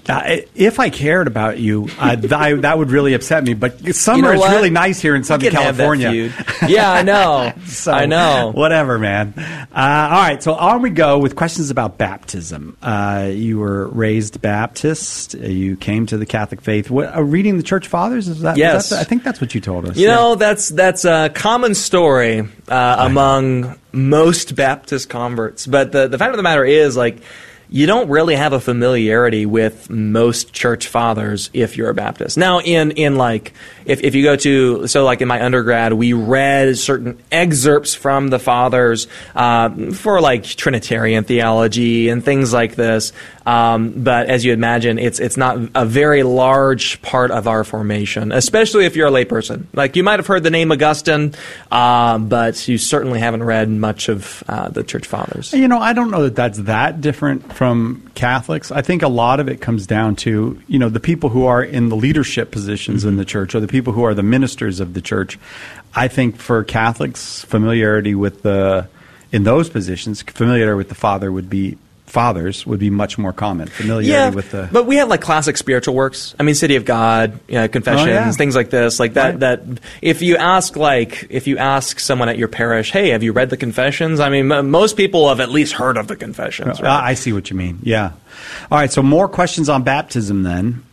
If I cared about you, that would really upset me. But summer is really nice here in Southern California. Yeah, I know. So, I know. Whatever, man. All right, so on we go with questions about baptism. You were raised Baptist. You came to the Catholic faith. Reading the Church Fathers? Yes. I think that's what you told us. You know, that's a common story among most Baptist converts. But the fact of the matter is, like, you don't really have a familiarity with most church fathers if you're a Baptist. Now, in like, if you go to, so like in my undergrad, we read certain excerpts from the fathers for like Trinitarian theology and things like this. But as you imagine, it's not a very large part of our formation, especially if you're a layperson. Like, you might have heard the name Augustine, but you certainly haven't read much of the church fathers. You know, I don't know that that's that different from Catholics. I think a lot of it comes down to, you know, the people who are in the leadership positions in the church, or the people who are the ministers of the church. I think for Catholics, familiarity with in those positions, familiarity with the fathers would be much more common. Familiarity with the... But we have like classic spiritual works. I mean, City of God, Confessions, things like this. Like that. Right. That if you ask someone at your parish, hey, have you read the Confessions? I mean, most people have at least heard of the Confessions. Right? I see what you mean. Yeah. All right. So more questions on baptism then,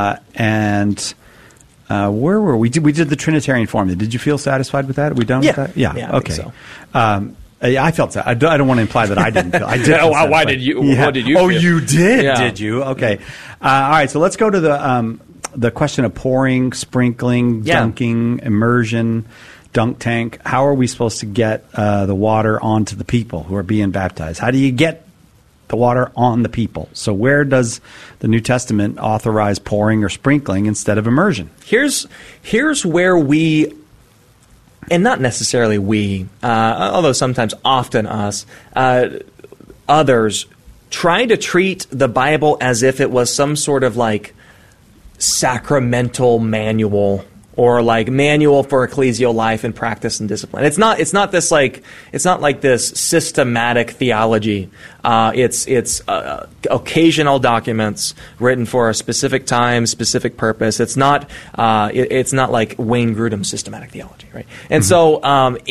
where were we? We did the Trinitarian formula. Did you feel satisfied with that? Are we done with that? Yeah. Okay. I think so. I felt that. I don't want to imply that I didn't feel. I did. Why did you? Yeah. What did you? Oh, feel? You did? Yeah. Did you? Okay. All right. So let's go to the question of pouring, sprinkling, dunking, immersion, dunk tank. How are we supposed to get the water onto the people who are being baptized? How do you get the water on the people? So where does the New Testament authorize pouring or sprinkling instead of immersion? Here's where we. And not necessarily we, although sometimes often us, others, try to treat the Bible as if it was some sort of like sacramental manual, or like manual for ecclesial life and practice and discipline. It's not like this systematic theology. It's occasional documents written for a specific time, specific purpose. It's not like Wayne Grudem's systematic theology, right? And so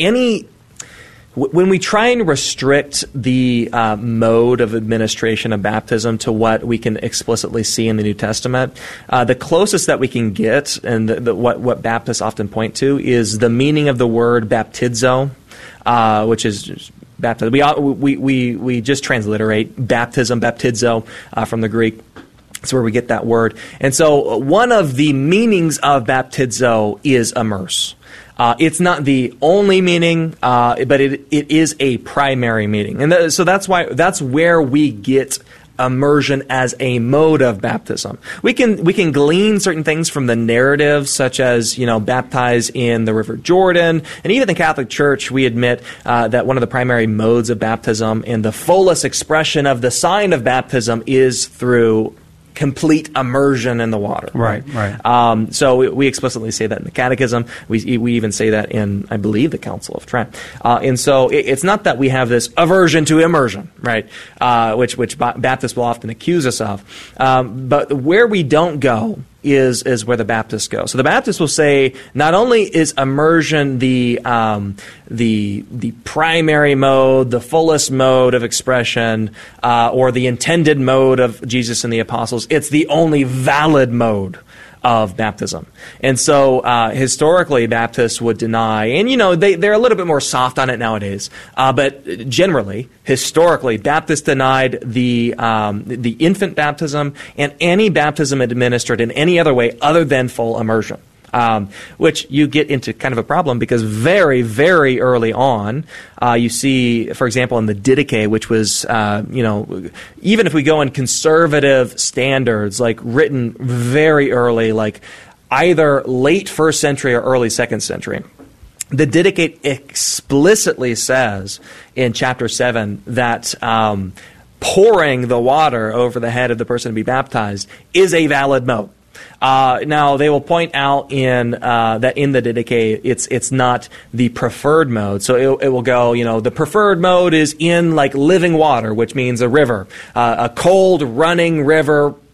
when we try and restrict the mode of administration of baptism to what we can explicitly see in the New Testament, the closest that we can get, and what Baptists often point to, is the meaning of the word baptizo, which is baptism. We just transliterate baptism, baptizo, from the Greek. That's where we get that word. And so one of the meanings of baptizo is immerse. It's not the only meaning, but it is a primary meaning. And so that's where we get immersion as a mode of baptism. We can glean certain things from the narrative, such as, baptize in the River Jordan. And even the Catholic Church, we admit that one of the primary modes of baptism and the fullest expression of the sign of baptism is through complete immersion in the water. Right. So we explicitly say that in the Catechism. We even say that in, I believe, the Council of Trent. And so it's not that we have this aversion to immersion, right? Which Baptists will often accuse us of. But where we don't go is where the Baptists go. So the Baptists will say not only is immersion the primary mode, the fullest mode of expression, or the intended mode of Jesus and the apostles, it's the only valid mode of baptism. And so historically, Baptists would deny, and they're a little bit more soft on it nowadays, but generally, historically, Baptists denied the infant baptism and any baptism administered in any other way other than full immersion. Which you get into kind of a problem, because very, very early on, you see, for example, in the Didache, which was, even if we go in conservative standards, like written very early, like either late 1st century or early 2nd century, the Didache explicitly says in chapter 7 that pouring the water over the head of the person to be baptized is a valid mode. Now, they will point out that in the Didache, it's not the preferred mode. So it will go, the preferred mode is in like living water, which means a river, a cold running river